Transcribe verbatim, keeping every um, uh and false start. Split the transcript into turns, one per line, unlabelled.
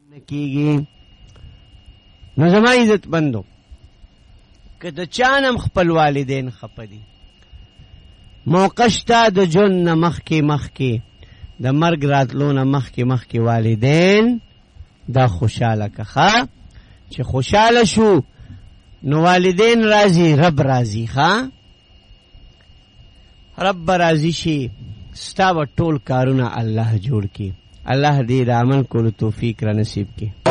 کیږي. نو زما عزت بندو که د چانم خپل والدین خپدي موقع شته د جون نه مخکې مخکې د مرګ راتلو نه مخکې مخکې والدین دا خوشحاله کخه چې خوشحاله شو نو والدین راضي رب راضي ښا رب راضي شي ستا به ټول کارونه الله جوړ کړي. الله دې د عمل کولو توفیق را نصیب کړي.